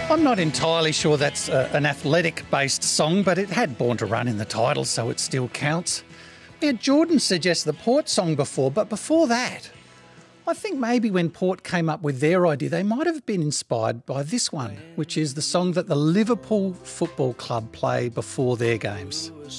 I'm not entirely sure that's an athletic-based song, but it had Born to Run in the title, so it still counts. Yeah, Jordan suggested the Port song before, but before that, I think maybe when Port came up with their idea, they might have been inspired by this one, which is the song that the Liverpool Football Club play before their games.